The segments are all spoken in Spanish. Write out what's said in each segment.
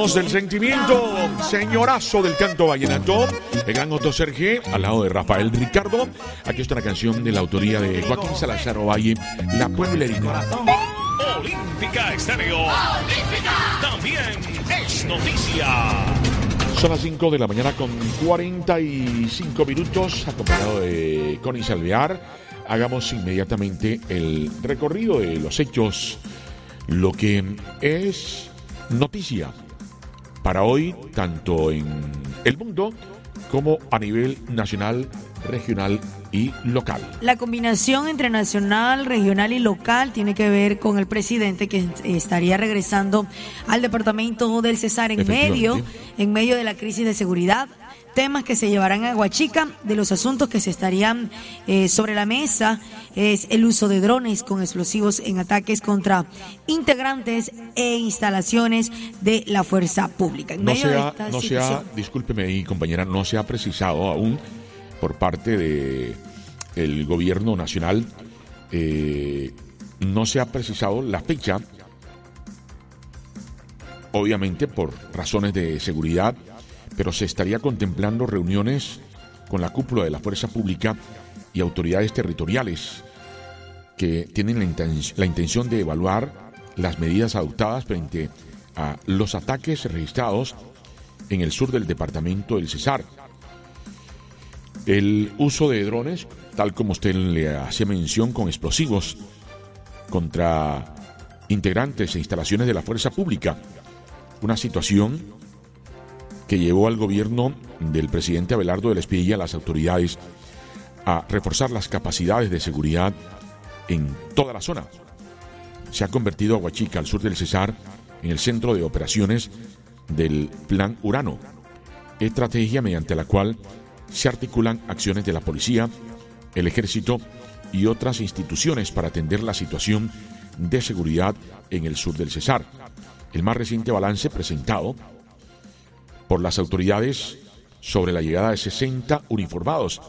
Voz del sentimiento, señorazo del canto vallenato, el gran Otto Sergio, al lado de Rafael Ricardo. Aquí está una canción de la autoría de Joaquín Salazar Ovalle, La Pueblerina. Olímpica Estéreo. Olímpica. También es noticia. Son las 5 de la mañana con 45 minutos, acompañado de Connie Salvear. Hagamos inmediatamente el recorrido de los hechos, lo que es noticia para hoy, tanto en el mundo como a nivel nacional, regional y local. La combinación entre nacional, regional y local tiene que ver con el presidente que estaría regresando al departamento del Cesar en medio de la crisis de seguridad. Temas que se llevarán a Huachica. De los asuntos que se estarían sobre la mesa es el uso de drones con explosivos en ataques contra integrantes e instalaciones de la fuerza pública. Discúlpeme ahí, compañera, no se ha precisado aún por parte del gobierno nacional, no se ha precisado la fecha, obviamente por razones de seguridad, pero se estaría contemplando reuniones con la cúpula de la fuerza pública y autoridades territoriales que tienen la intención de evaluar las medidas adoptadas frente a los ataques registrados en el sur del departamento del Cesar. El uso de drones, tal como usted le hacía mención, con explosivos contra integrantes e instalaciones de la fuerza pública, una situación que llevó al gobierno del presidente Abelardo del Espilla y a las autoridades a reforzar las capacidades de seguridad en toda la zona. Se ha convertido a Huachica, al sur del Cesar, en el centro de operaciones del Plan Urano, estrategia mediante la cual se articulan acciones de la policía, el ejército y otras instituciones para atender la situación de seguridad en el sur del Cesar. El más reciente balance presentado por las autoridades sobre la llegada de 60 uniformados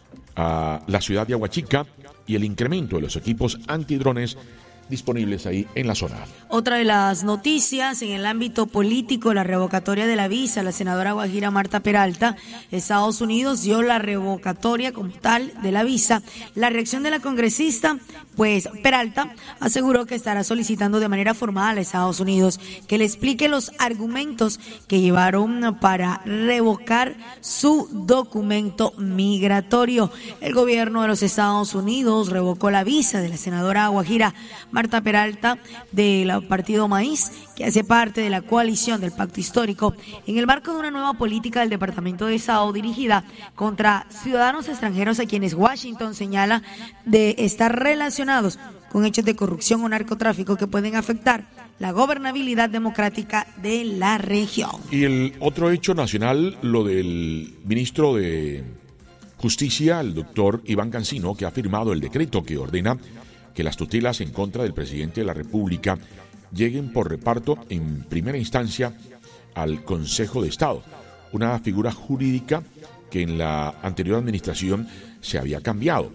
a la ciudad de Huachica y el incremento de los equipos antidrones disponibles ahí en la zona. Otra de las noticias en el ámbito político, la revocatoria de la visa a la senadora guajira Marta Peralta. Estados Unidos dio la revocatoria como tal de la visa. La reacción de la congresista, pues Peralta aseguró que estará solicitando de manera formal a Estados Unidos que le explique los argumentos que llevaron para revocar su documento migratorio. El gobierno de los Estados Unidos revocó la visa de la senadora guajira Marta Peralta del partido Maíz, que hace parte de la coalición del Pacto Histórico, en el marco de una nueva política del Departamento de Estado dirigida contra ciudadanos extranjeros a quienes Washington señala de estar relacionados con hechos de corrupción o narcotráfico que pueden afectar la gobernabilidad democrática de la región. Y el otro hecho nacional, lo del ministro de Justicia, el doctor Iván Cancino, que ha firmado el decreto que ordena que las tutelas en contra del presidente de la República lleguen por reparto en primera instancia al Consejo de Estado, una figura jurídica que en la anterior administración se había cambiado.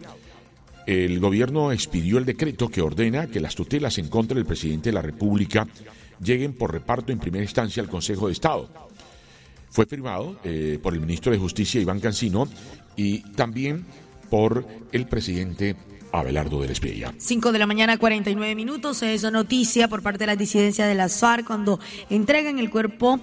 El gobierno expidió el decreto que ordena que las tutelas en contra del presidente de la República lleguen por reparto en primera instancia al Consejo de Estado. Fue firmado por el ministro de Justicia Iván Cancino y también por el presidente Abelardo del Espilla. 5 de la mañana, 49 minutos. Es noticia por parte de la disidencia de las FARC cuando entregan el cuerpo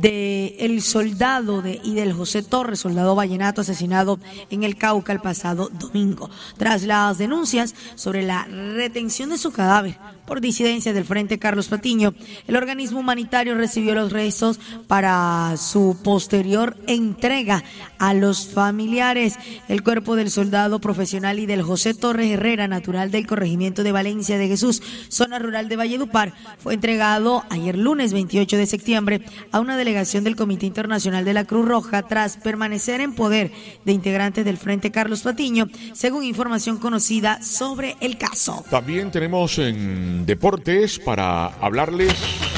del soldado de Idel José Torres, soldado vallenato asesinado en el Cauca el pasado domingo. Tras las denuncias sobre la retención de su cadáver por disidencia del Frente Carlos Patiño, el organismo humanitario recibió los restos para su posterior entrega a los familiares. El cuerpo del soldado profesional Idel José Torres Herrera, natural del corregimiento de Valencia de Jesús, zona rural de Valledupar, fue entregado ayer lunes 28 de septiembre a una delegación del Comité Internacional de la Cruz Roja tras permanecer en poder de integrantes del Frente Carlos Patiño, según información conocida sobre el caso. También tenemos en deportes para hablarles,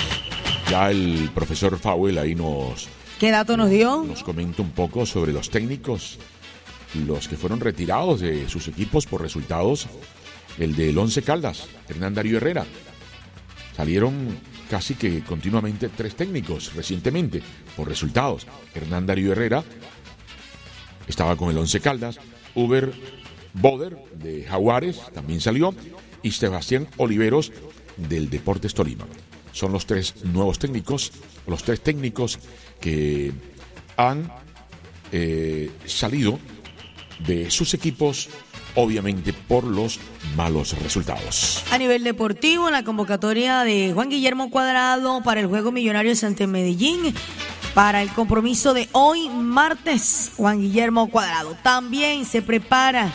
ya el profesor Fauel ahí ¿qué dato nos dio? Nos comenta un poco sobre los técnicos, los que fueron retirados de sus equipos por resultados. El del Once Caldas, Hernán Darío Herrera. Salieron casi que continuamente 3 técnicos recientemente por resultados. Hernán Darío Herrera estaba con el Once Caldas, Uber Boder de Jaguares también salió y Sebastián Oliveros del Deportes Tolima. Son los 3 nuevos técnicos, los 3 técnicos que han salido de sus equipos, obviamente por los malos resultados. A nivel deportivo, en la convocatoria de Juan Guillermo Cuadrado para el Juego Millonarios ante Medellín, para el compromiso de hoy, martes, Juan Guillermo Cuadrado. También se prepara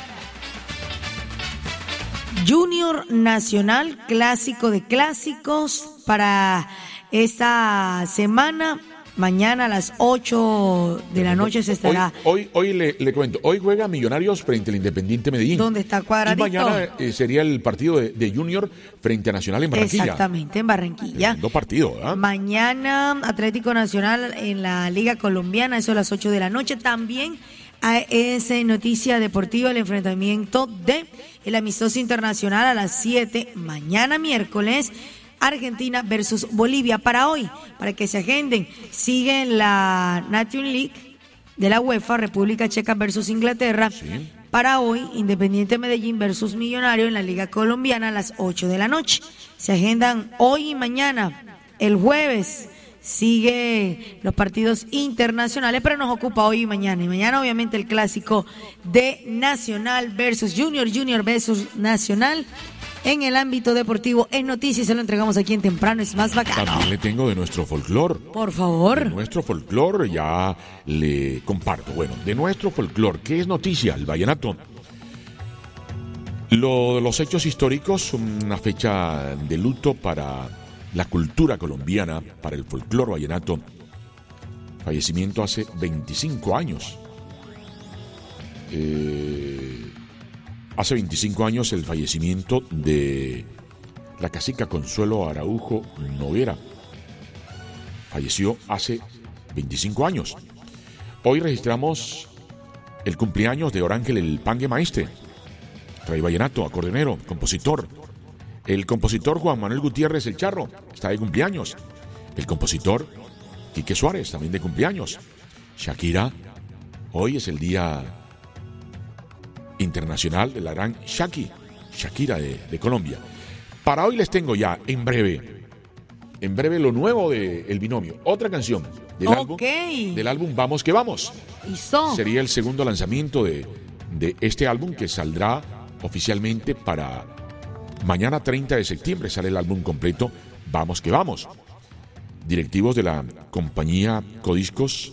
Junior Nacional, clásico de clásicos, para esta semana. Mañana a las 8 de la noche se estará. Hoy le cuento, hoy juega Millonarios frente al Independiente Medellín. ¿Dónde está Cuadradito? Y mañana sería el partido de Junior frente a Nacional en Barranquilla. Exactamente, en Barranquilla. Tremendo partido, ¿verdad? Mañana Atlético Nacional en la Liga Colombiana, eso a las 8 de la noche. También es noticia deportiva el enfrentamiento de el amistoso internacional a las 7, mañana miércoles. Argentina versus Bolivia para hoy, para que se agenden. Sigue la Nation League de la UEFA, República Checa versus Inglaterra. Sí. Para hoy, Independiente Medellín versus Millonario en la Liga Colombiana a las 8 de la noche. Se agendan hoy y mañana. El jueves sigue los partidos internacionales, pero nos ocupa hoy y mañana. Y mañana, obviamente, el clásico de Nacional versus Junior, Junior versus Nacional. En el ámbito deportivo, en noticias, se lo entregamos aquí en Temprano es Más Bacano. También le tengo de nuestro folclor. Por favor. De nuestro folclor ya le comparto. Bueno, de nuestro folclor, ¿qué es noticia? El vallenato. Los hechos históricos, una fecha de luto para la cultura colombiana, para el folclor vallenato. Fallecimiento hace 25 años. Hace 25 años el fallecimiento de la cacica Consuelo Araujo Noguera. Falleció hace 25 años. Hoy registramos el cumpleaños de Orángel el Pangue Maestre, rey vallenato, acordeonero, compositor. El compositor Juan Manuel Gutiérrez el Charro está de cumpleaños. El compositor Quique Suárez también de cumpleaños. Shakira, hoy es el día internacional de la gran Shakira de Colombia. Para hoy les tengo ya en breve lo nuevo de El Binomio, otra canción del álbum Vamos que Vamos. Sería el segundo lanzamiento de este álbum, que saldrá oficialmente para mañana 30 de septiembre. Sale el álbum completo Vamos que Vamos. Directivos de la compañía Codiscos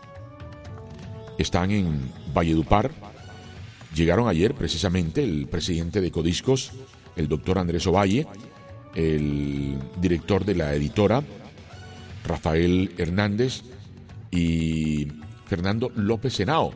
están en Valledupar. Llegaron ayer precisamente el presidente de Codiscos, el doctor Andrés Ovalle, el director de la editora, Rafael Hernández, y Fernando López Henao.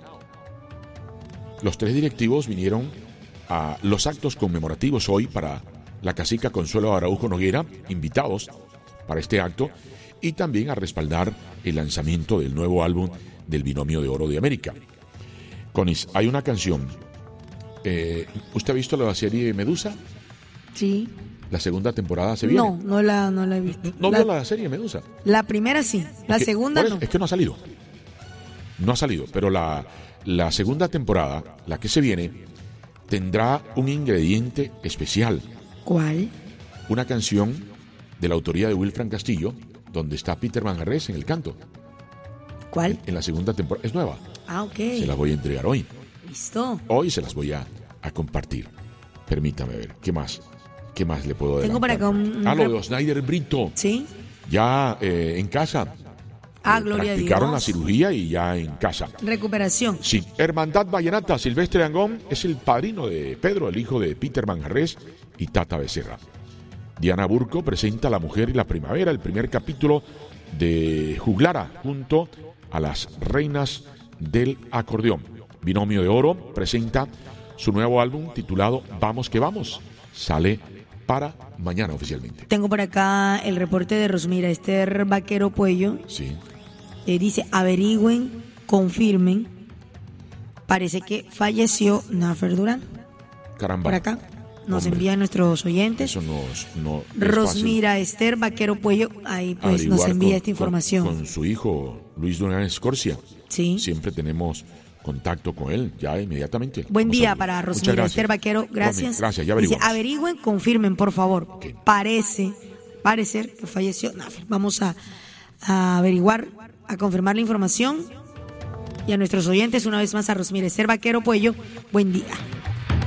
Los 3 directivos vinieron a los actos conmemorativos hoy para la cacica Consuelo Araujo Noguera, invitados para este acto, y también a respaldar el lanzamiento del nuevo álbum del Binomio de Oro de América. Conis, hay una canción. ¿Usted ha visto la serie Medusa? Sí. ¿La segunda temporada se viene? No la he visto. ¿No vio la serie Medusa? La primera sí, la segunda no. Es que no ha salido. No ha salido, pero la segunda temporada, la que se viene, tendrá un ingrediente especial. ¿Cuál? Una canción de la autoría de Wilfran Castillo, donde está Peter Manjarrés en el canto. ¿Cuál? En la segunda temporada. Es nueva. Ah, ok. Se las voy a entregar hoy. Listo. Hoy se las voy a compartir. Permítame ver. ¿Qué más le puedo adelantar? Tengo para acá lo de Osnaider Brito. Sí. Ya en casa. Gloria a Dios. Practicaron la cirugía y ya en casa. Recuperación. Sí. Hermandad Vallenata, Silvestre Angón es el padrino de Pedro, el hijo de Peter Manjarrés y Tata Becerra. Diana Burco presenta La Mujer y la Primavera, el primer capítulo de Juglara, junto a las reinas del acordeón. Binomio de Oro presenta su nuevo álbum titulado Vamos que Vamos. Sale para mañana oficialmente. Tengo por acá el reporte de Rosmira Esther Vaquero Puello. Sí. Dice, averigüen, confirmen. Parece que falleció Nafer Durán. Caramba. Por acá nos envían nuestros oyentes. Eso no Rosmira Esther Vaquero Puello, ahí pues nos envía esta información. Con su hijo Luis Durán Escorcia. Sí. Siempre tenemos contacto con él, ya inmediatamente. Buen día para Rosmira Esther Vaquero, gracias. Gracias, ya averiguamos. Dice, averigüen, confirmen, por favor. Okay. Parecer que falleció. No, vamos a averiguar, a confirmar la información. Y a nuestros oyentes, una vez más, a Rosmira Esther Vaquero Puello, buen día.